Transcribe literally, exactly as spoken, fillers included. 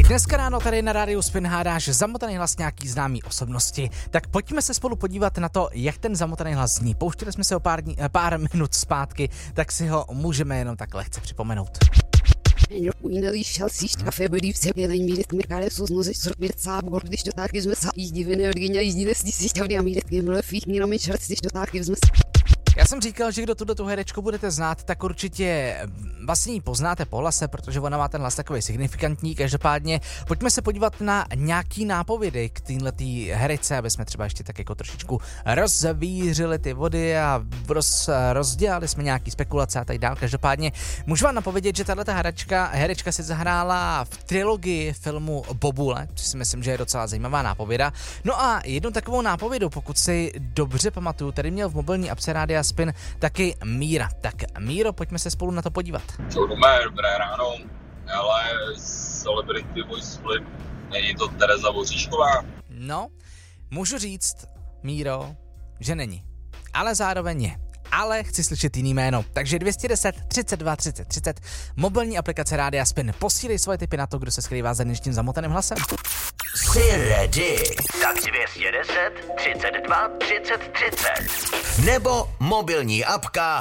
Dneska ráno tady na rádiu Spin hádáš zamotaný hlas nějaký známý osobnosti. Tak pojďme se spolu podívat na to, jak ten zamotaný hlas zní. Pouštěli jsme se o pár, dní, pár minut zpátky, tak si ho můžeme jenom tak lehce připomenout. Já jsem říkal, že kdo tuto tu herečku budete znát, tak určitě vlastně ji poznáte po hlase, protože ona má ten hlas takový signifikantní. Každopádně pojďme se podívat na nějaký nápovědy k téhletý herečce, aby jsme třeba ještě tak jako trošičku rozvířili ty vody a roz, rozdělali jsme nějaký spekulace a tak dál. Každopádně můžu vám napovědět, že tahleta herečka, herečka si zahrála v trilogii filmu Bobule, což si myslím, že je docela zajímavá nápověda. No a jednu takovou nápovědu, pokud si dobře pamatuju, tady měl v mobilní apce Rádia Spin taky Míra. Tak Míro, pojďme se spolu na to podívat. Čau, doma, dobré ráno, ale Celebrity Voice Flip, není to Tereza Voříšková? No, můžu říct, Míro, že není, ale zároveň je. Ale chci slyšet jiný jméno. Takže dvě stě deset třicet dva třicet třicet, mobilní aplikace Rádia Spin. Posílej svoje tipy na to, kdo se skrývá za dnešním zamotaným hlasem. Jsi ready? Tak dvě stě deset třicet dva třicet třicet. Nebo mobilní apka